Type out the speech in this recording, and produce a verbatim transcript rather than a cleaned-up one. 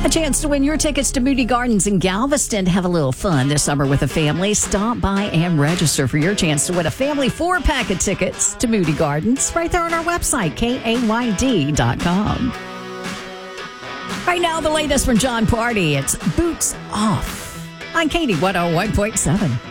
A chance to win your tickets to Moody Gardens in Galveston. Have a little fun this summer with a family. Stop by and register for your chance to win a family four-pack of tickets to Moody Gardens right there on our website, K A Y D dot com. Right now, the latest from John Party. It's Boots Off on Katie one oh one point seven.